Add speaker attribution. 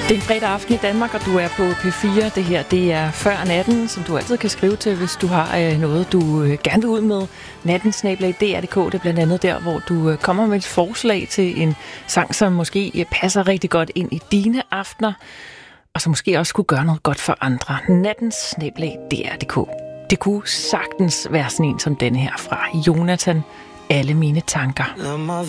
Speaker 1: Det er en fredag aften i Danmark, og du er på P4. Det her, det er før natten, som du altid kan skrive til, hvis du har noget, du gerne vil ud med. natten@dr.dk, det er blandt andet der, hvor du kommer med et forslag til en sang, som måske passer rigtig godt ind i dine aftener, og som måske også kunne gøre noget godt for andre. natten@dr.dk. Det kunne sagtens være sådan en som denne her fra Jonathan. Alle mine tanker.